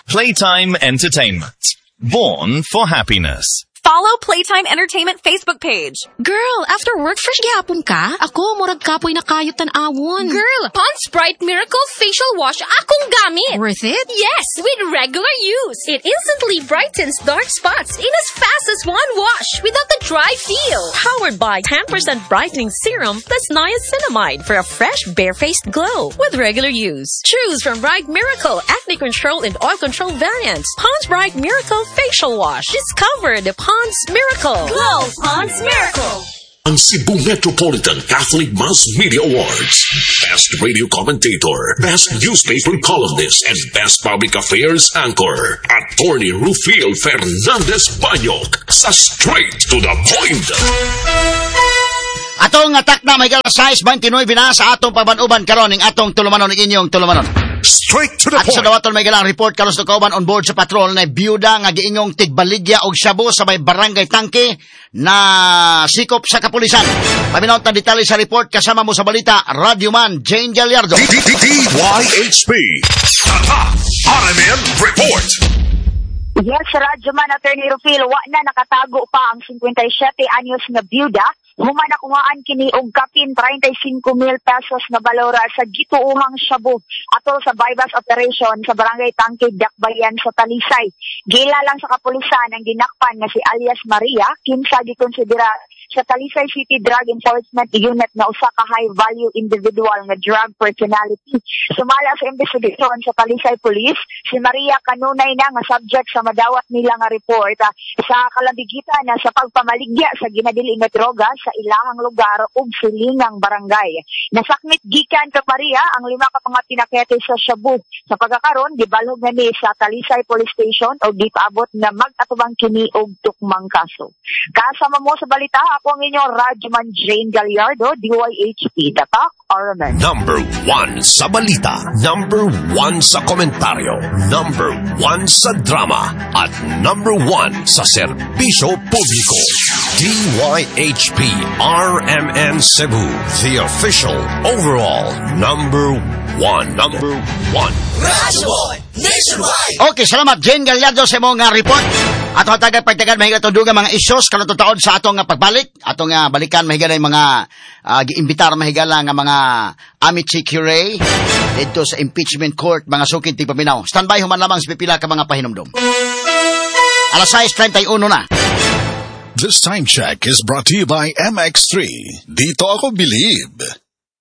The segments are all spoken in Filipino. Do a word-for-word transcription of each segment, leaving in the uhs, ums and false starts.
Playtime Entertainment. Born for happiness. Follow Playtime Entertainment Facebook page. Girl, after work, fresh gihapon ka? Ako, murag kapoy na kayot tan-awon. Girl, Pond's Bright Miracle Facial Wash akong gamit. Worth it? Yes, with regular use. It instantly brightens dark spots in as fast as one wash without the dry feel. Powered by ten percent brightening serum plus niacinamide for a fresh, bare-faced glow with regular use. Choose from Bright Miracle Acne Control and Oil Control variants. Pond's Bright Miracle Facial Wash. Discover the Pond's Miracle. Glow Pond's Miracle. Ang Cebu Metropolitan Catholic Mass Media Awards. Best Radio Commentator, Best Newspaper Columnist, and Best Public Affairs Anchor. Attorney Rufil Fernandez Banyok sa Straight to the Point. Atong atak na may size twenty-nine na sa atong pagbanuban karon ning atong tulumanon ning inyong tulumanon. Straight to the At point. sa dawaton may galang report kalos na kauban on board sa patrol na biyuda nga giingong tigbaligya og shabu sa may barangay Tangke na sikop sa kapulisan. Paminaw na detalye sa report kasama mo sa balita Radio Man Jane Gallardo. D Y H P Tata R M N Report. Yes, Radyo Man, Attorney Rufil, wa na nakatago pa ang fifty-seven anyos nga byuda. Human nakuhaan kini og kapin thirty-five mil pesos na balora sa gituuhang shabu atol sa bypass operation sa barangay Tangke, Dakbayan sa Talisay. Gila lang sa kapulisan ang ginakpan nga si alias Maria, kinsa gikonsidera sa Talisay City Drug Enforcement Unit na usa ka high-value individual nga drug personality. Sumala sa investigasyon sa Talisay Police, si Maria kanunay na nga subject sa madawat nila nga report uh, sa kalabigitan na sa pagpamaligya sa ginadili nga droga sa ilahang lugar ug silingang barangay. Nasakmit gikan kay Maria ang lima ka mga pinakete sa shabu. Sa pagkakaron, gibalhog na ni sa Talisay Police Station o gipaabot na mag-atubang kini og tukmang kaso. Kasama mo sa balita, ako ang inyong Radyoman Jane Gallardo, D Y H P, Tatak, R M N. Number one sa balita, number one sa komentaryo, number one sa drama, at number one sa serbisyo publiko. D Y H P R M N Cebu, the official overall number one. Number one. Radyo Nationwide. Okay, salamat Jane Gallardo sa mga report. Ato tagad pagtagad mahiga to duga mga isyos kanang taon sa atong pagbalik, atong uh, balikan mahiga na mga uh, giimbitar mahiga lang nga mga amici curiae dito sa impeachment court, mga sukid ti paminaw. Standby human lamang sa pipila ka mga pahinumdum. Alas six thirty-one na. This time check is brought to you by M X three. Dito ako believe.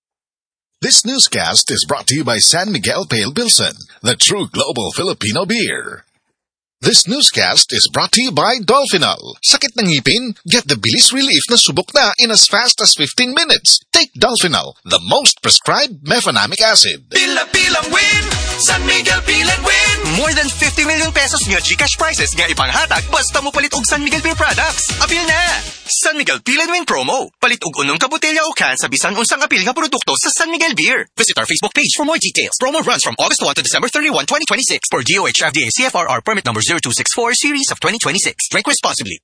This newscast is brought to you by San Miguel Pale Pilsen, the true global Filipino beer. This newscast is brought to you by Dolphinal. Sakit ng ngipin? Get the bilis relief na subok na in as fast as fifteen minutes. Take Dolphinal, the most prescribed mefenamic acid. Pila-pilang win! San Miguel Pilan win! More than fifty million pesos nga Gcash prizes nga ipanghatag basta mo palit og San Miguel Beer products. Apil na! San Miguel Pilan win promo. Palit og unong ka botelya o can sa bisan unsang apil nga produkto sa San Miguel Beer. Visit our Facebook page for more details. Promo runs from August first to December thirty-first, twenty twenty-six for D O H F D A C F R R permit number zero two six four series of twenty twenty-six. Drink responsibly.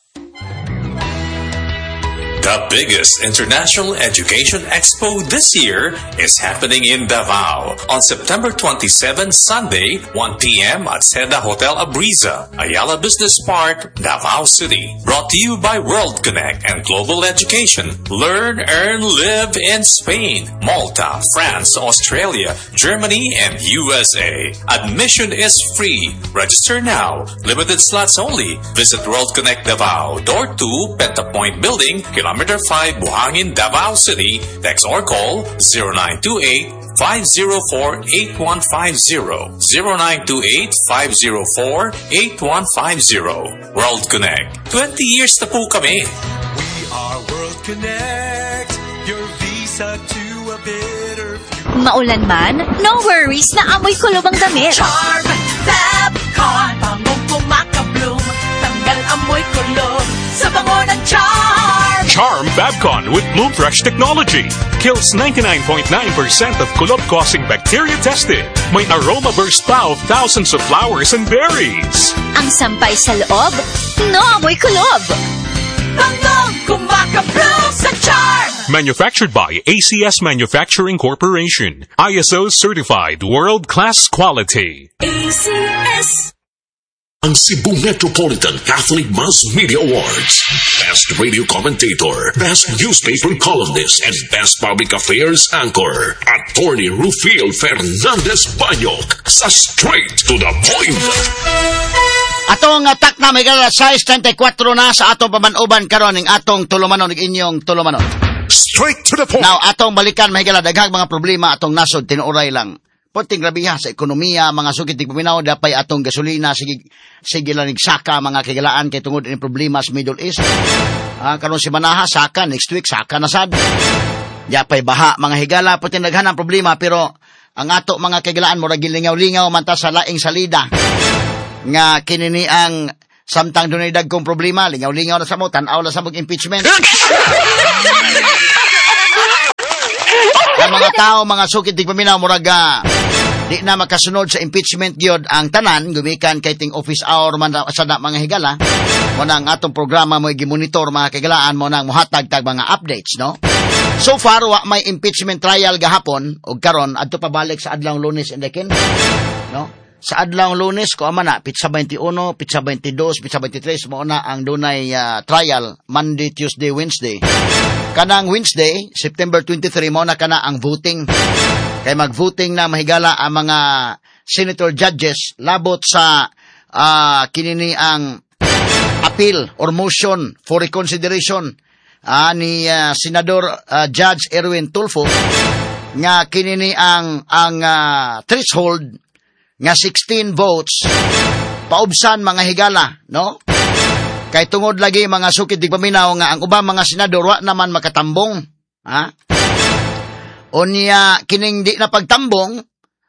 The biggest international education expo this year is happening in Davao on September twenty-seventh, Sunday, one p.m. at Seda Hotel Abriza, Ayala Business Park, Davao City. Brought to you by World Connect and Global Education. Learn, earn, live in Spain, Malta, France, Australia, Germany, and U S A. Admission is free. Register now. Limited slots only. Visit World Connect Davao, door two, Pentapoint Building, Kilometer five, Buhangin, Davao City. Text or call zero nine two eight, five zero four, eight one five zero. zero nine two eight, five zero four, eight one five zero. World Connect. twenty years na po kami. We are World Connect. Your visa to a better future. Maulan man, no worries na amoy kulob ang damit. Charm Fabcon, pangong kumaka-bloom. Tanggal amoy kulob sa bango ng Charm. Charm Fabcon with Bloom Fresh technology kills ninety-nine point nine percent of kulob-causing bacteria tested. May aroma burst pa of thousands of flowers and berries. Ang sampay sa loob, no amoy kulob. Bangong kumakapro sa charm. Manufactured by A C S Manufacturing Corporation. I S O certified world-class quality. A C S. Ang Cebu Metropolitan Catholic Mass Media Awards. Best Radio Commentator, Best Newspaper Columnist, and Best Public Affairs Anchor. Attorney Rufil Fernandez Banyok sa Straight to the Point. Atong atak na may gala size thirty-four na sa atong pamanuban karon ning atong tulumanon ning inyong tulumanon. Straight to the point. Now atong balikan may gala daghang mga problema atong nasod tinuoray lang. Punting grabiha sa ekonomiya, mga sugid tig paminaw dapay atong gasolina sige sige lang saka mga kigalaan kay tungod ini problema sa Middle East. Ah karon si Manaha saka next week saka na sad. Dapay baha mga higala puting daghan ang problema pero ang ato mga kigalaan murag gilingaw-lingaw man ta sa laing salida. Nga kinini ang samtang dunay dagkong problema lingaw-lingaw na sa mo tan-aw na sa mong impeachment. Ang mga tao, mga sukid tig paminaw muraga di na makasunod sa impeachment gyud ang tanan gumikan kay ting office hour man sa da mga higala mo nang atong programa mo gi-monitor mga kigalaan mo nang mohatag tag mga updates no. So far wa may impeachment trial gahapon ug karon adto pa balik sa adlawng Lunes and Dekin no. Sa adlawng Lunes ko ama na pitsa twenty-one, pitsa twenty-two, pitsa twenty-three mo na ang dunay uh, trial Monday, Tuesday, Wednesday. Kanang Wednesday, September twenty-three mo na kana ang voting. Kay mag-voting na mahigala ang mga senator judges labot sa uh, kinini ang appeal or motion for reconsideration uh, ni uh, Senador uh, Judge Erwin Tulfo nga kinini ang ang uh, threshold nga sixteen votes paubsan mga higala no. Kay tungod lagi mga sukid di paminaw nga ang ubang mga senador wa naman makatambong. Ha? Unya kining di na pagtambong,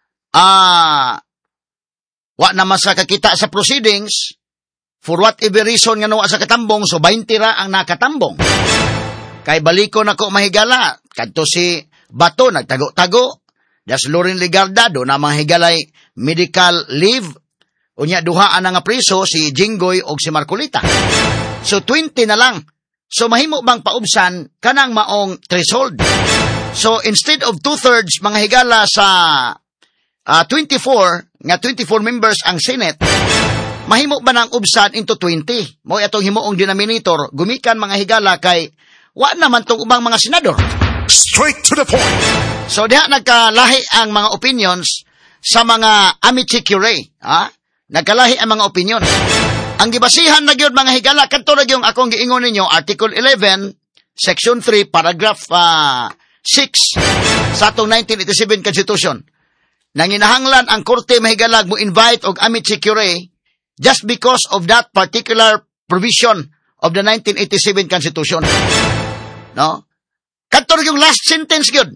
ah, wa naman sa kakita sa proceedings, for whatever reason nga nawa sa katambong, so twenty ra ang nakatambong. Kay baliko na ko mahigala, kadto si Bato, nagtago-tago, das Loren Ligarda, do na mahigalay medical leave, unya duhaan na nga priso si Jinggoy o si Marcolita. So twenty na lang. So mahimo bang paubsan kanang maong threshold? So instead of two-thirds mga higala sa uh, twenty-four, nga twenty-four members ang Senate, mahimo ba nang ubsan into twenty? Mo atong himuong denominator, gumikan mga higala kay wa naman tong ubang mga senador. Straight to the point. So diha nagkalahi ang mga opinions sa mga amici curiae, ha? Nagkalahi ang mga opinions. Ang gibasihan na gyud mga higala kadto ra gyung akong giingon ninyo Article eleven, Section three, Paragraph uh, six sa atong nineteen eighty-seven Constitution. Nanginahanglan ang korte mahigalag mo invite og amici curiae just because of that particular provision of the nineteen eighty-seven Constitution. No? Kadto ra gyung last sentence gyud.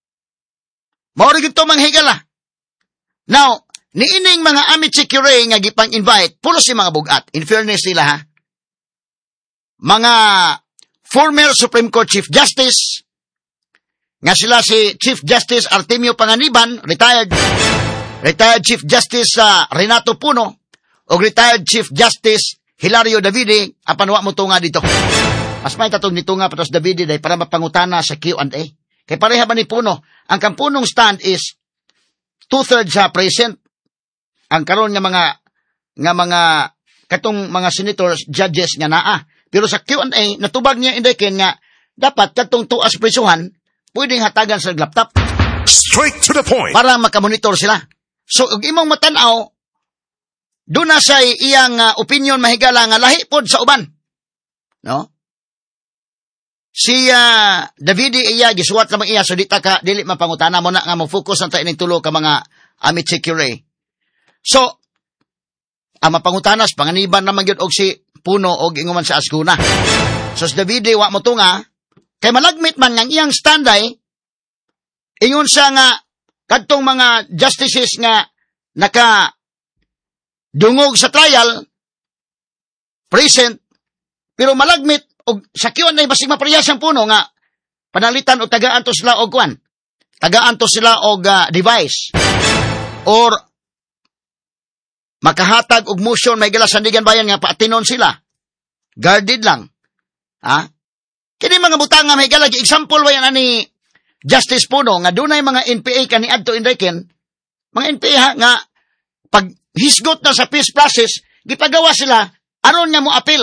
Mao ra gyud to mga higala. Now, niining mga amici curiae nga gipang-invite, pulo si mga bugat. In fairness nila, ha? Mga former Supreme Court Chief Justice, nga sila si Chief Justice Artemio Panganiban, retired, retired Chief Justice uh, Renato Puno, o retired Chief Justice Hilario Davide, apan wa mo to nga dito. Mas may tatong dito nga patos Davide day para mapangutana sa Q and A. Kay pareha ba ni Puno? Ang kampunong stand is two-thirds sa present. Ang karon nga mga nga mga katong mga senators, judges nga naa. Pero sa Q and A natubag niya indikin nga dapat katong tuas prisuhan pwedeng hatagan sa laptop. Straight to the point. Para makamonitor sila. So ug imong matan-aw do na sa iyang uh, opinion mahigala nga lahi pod sa uban. No? Si uh, Davide iya gisuwat lamang iya so di ta ka dili mapangutana mo na nga mo focus ang ta ining tulo ka mga amici curiae. So, ang mapangutanas, panganiban naman yun og si Puno og inguman sa Ascuna. So, si Davide, wa mo to nga, kay malagmit man ng iyang standay, ingon siya nga, kadtong mga justices nga naka dungog sa trial, present, pero malagmit, og sa Q and A, basig maparehas ang Puno nga, panalitan o tagaan to sila og kwan, tagaan to sila og uh, device, or makahatag og motion may gala sandigan bayan nga paatinon sila. Guarded lang. Ha? Kini mga butang nga mahigala, example wa yan ani Justice Puno, nga dunay mga N P A kani adto inreken, mga N P A ha, nga pag hisgot na sa peace process, gipagawa sila, aron nga mo appeal.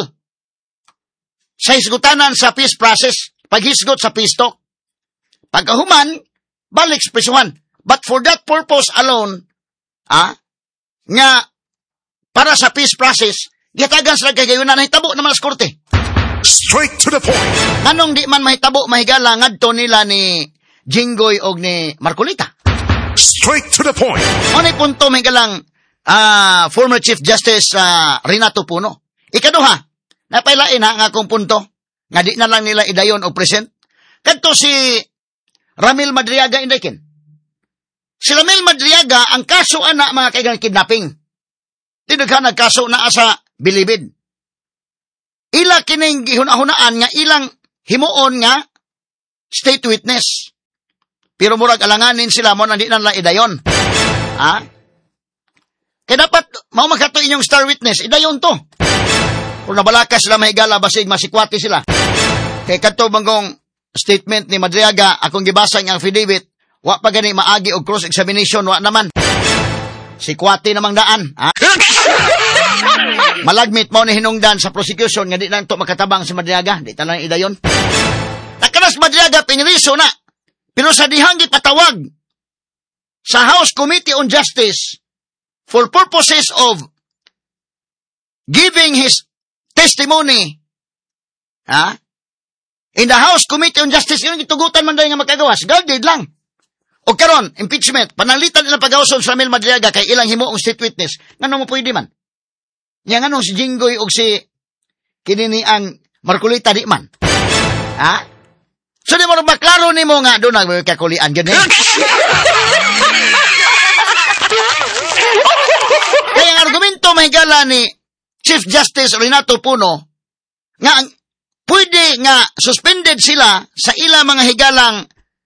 Sa hisgutanan sa peace process, pag hisgot sa peace talk. Pagkahuman, balik sa prisuhan. But for that purpose alone, ah, nga, para sa peace process, gitagan sila kagayunan, nahitabo naman sa korte. Straight to the point. Anong di man mahitabo, mahigala, ngadto nila ni Jinggoy o ni Marcolita. Straight to the point. Ano yung punto, mahigalang, uh, former Chief Justice uh, Renato Puno. Ikaduha, napailain ha, nga akong punto, nga di na lang nila idayon o present. Kadto si Ramil Madriaga indekin. Si Ramil Madriaga, ang kaso ana mga kaigang kidnapping. Dito ka nagkaso na asa bilibid. Ila kining gihunahunaan nga ilang himuon nga state witness. Pero murag alanganin sila mo na di na lang idayon. Ha? Kaya dapat, mau magkato inyong star witness, idayon to. Kung nabalakas sila mahigala, basig masikwati sila. Kaya kato banggong statement ni Madriaga, akong gibasa ng affidavit, wa pa gani maagi o cross-examination, wa naman. Sikwati namang daan. Ha? Malagmit mo ni hinungdan sa prosecution, nga di na ito makatabang si Madriaga, di talang idayon. Nakalas Madriaga, piniriso na. Pero sa dihang gipatawag sa House Committee on Justice for purposes of giving his testimony, ha? In the House Committee on Justice, yun itugutan man dahil nga magkagawas. Guarded lang. O karon, impeachment, panalitan ilang pag-awson sa Ramil Madriaga kay ilang himo ang state witness. Ngano mo pwede man? Yang anong si Jinggoy o si kinini ang Marcolita di man. Ha? So di mo rin maklaro ni mo nga doon ang kakulian. Ganyan. Kaya ang argumento mahigala ni Chief Justice Renato Puno nga pwede nga suspended sila sa ila mga higalang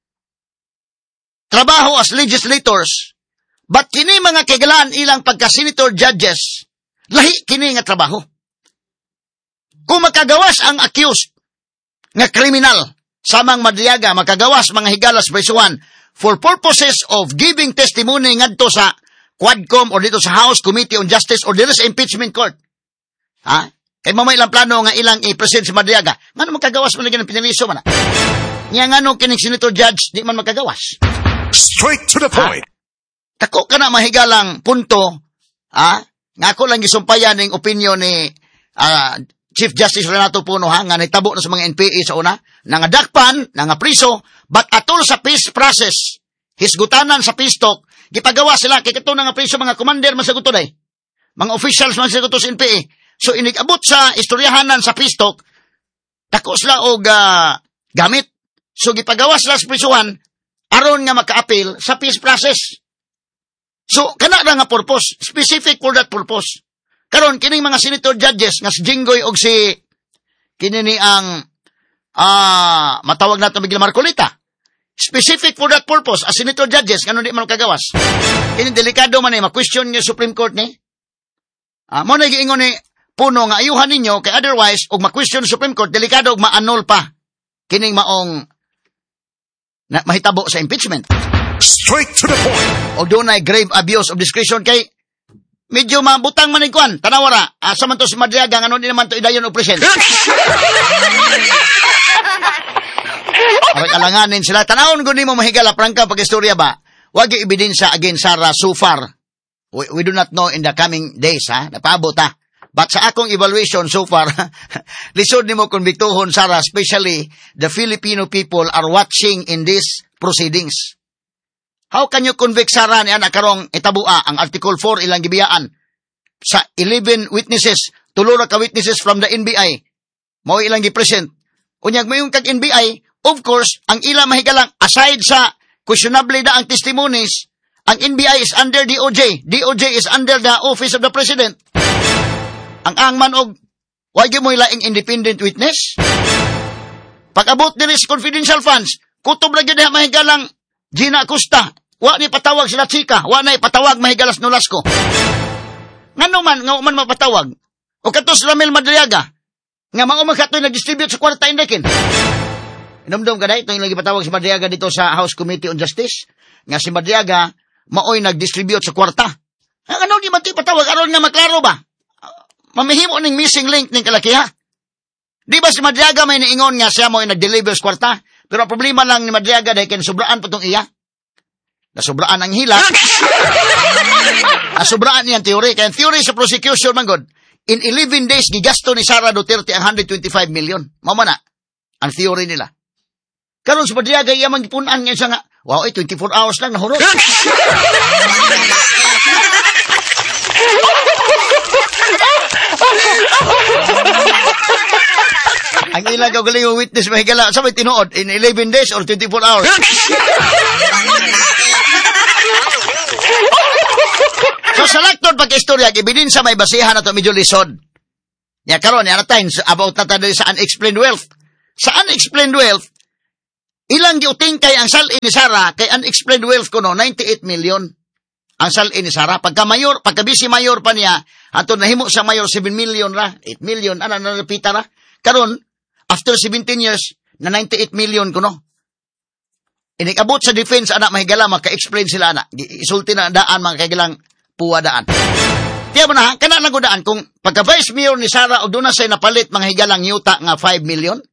trabaho as legislators, but kini mga kagalaan ilang pagka-senator judges, lahi kini nga trabaho. Kung makagawas ang accused nga kriminal, samang Madriaga, makagawas mga higalas presuhan for purposes of giving testimony ngadto sa Quadcom or dito sa House Committee on Justice or dito sa impeachment court. Ha? Kay mamay ilang plano nga ilang i-present si Madriaga, ngano makagawas man lagi ng piniliso man. Nga ngano kining senator judge, di man makagawas. Straight to the point. Ha? Tako ka na mahigalang punto, ha? Nga ako lang gisumpayan ng opinion ni uh, Chief Justice Renato Puno, ha? Nga nitabo na sa mga N P A sa una, nangadakpan, nangapriso, but atol sa peace process, hisgutanan sa peace talk, gipagawa sila, kay kato nangapriso mga commander masaguto day, mga officials masaguto sa N P A. So inigabot sa istoryahanan sa peace talk, tako sila og uh, gamit. So gipagawa sila sa prisuhan, aron nga maka-appeal sa peace process. So, kana na nga purpose, specific for that purpose. Karon kining mga senator judges nga si Jinggoy og si kinini ang ah uh, matawag nato bigla Marcolita. Specific for that purpose as senator judges ngano di man kagawas. Kini delikado man ni ma-question ni Supreme Court ni. Ah, mo na giingon ni Puno nga ayuhan ninyo kay otherwise og ma-question Supreme Court delikado og ma-annul pa kining maong na mahitabo sa impeachment. Straight to the point. O doon ay grave abuse of discretion kay medyo mabutang manigkuan. Tanawara, asa man to si Madriaga, ano din naman to idayon o present. Aray alanganin sila. Tanawon ko ni mo mahigala, prangka pag-istorya ba? Wag yung ebidensya against Sarah so far. We, we do not know in the coming days, ha? Napaabot, ha? But sa akong evaluation so far, lisod ni mo konbiktuhon, Sarah, especially the Filipino people are watching in these proceedings. How can you convict Sarah ni anak karong itabua ang Article four ilang gibiyaan sa eleven witnesses, tulura ka witnesses from the N B I, mao ilang gipresent. Unyag mayong kag N B I, of course, ang ila mahigalang aside sa questionable da ang testimonies, ang N B I is under D O J. D O J is under the Office of the President. Ang angman og wag mo ilaing independent witness. Pag-abot diri sa confidential funds, kutob ra gyud mahigalang Gina Acosta, wa ni patawag sila chika, wa na ipatawag mahigalas Nolasco. Ngano man, nga man mapatawag. O katos Ramil Madriaga, Nga mao man katoy nag-distribute sa kwarta indekin. Inumdum ka dai, ito yung lagi patawag si Madriaga dito sa House Committee on Justice. Nga si Madriaga, maoy nag-distribute sa kwarta. Ang ano di man ito patawag, aron nga maklaro ba? Mamihimo ning missing link ning kalakiha. Di ba si Madriaga may niingon nga siya mo'y nag-deliver sa kwarta? Pero ang problema lang ni Madriaga dahil kinasubraan pa itong iya. Nasubraan ang hila. Nasubraan niya ang theory. Kaya ang theory sa prosecution, man God, in eleven days, gigasto ni Sara Duterte ang one hundred twenty-five million. Mama na, ang theory nila. Karon sa Madriaga, iya man gipunan nga siya nga, wow, eh, twenty-four hours lang nahurot. Ang ilang kagaling yung witness mahigala, sa may tinuod, in eleven days or twenty-four hours. So, sa laktod pagka-istorya, ebidensya may basihan na ito medyo lisod. Ya, karon yan na times about na tayo sa unexplained wealth. Sa unexplained wealth, ilang giuting kay ang salin ni Sara, kay unexplained wealth ko no, ninety-eight million. Ang salin ni Sara. Pagka mayor, pagka bisi mayor pa niya, ato nahimo sa mayor seven million ra, eight million, ano, nalapita ra. Karon, after seventeen years, na ninety-eight million ko no. Inikabot sa defense, anak mahigala, maka-explain sila anak. Isulti na daan, mga kagilang puwa daan. Tiya mo na ha, kana lang daan, kung pagka-vice mayor ni Sara, o doon na sa'y napalit, mga higalang yuta nga five million,